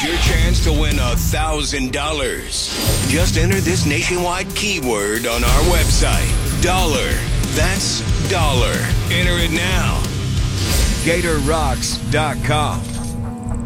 Here's your chance to win $1,000. Just enter this nationwide keyword on our website. Dollar. That's dollar. Enter it now. GatorRocks.com.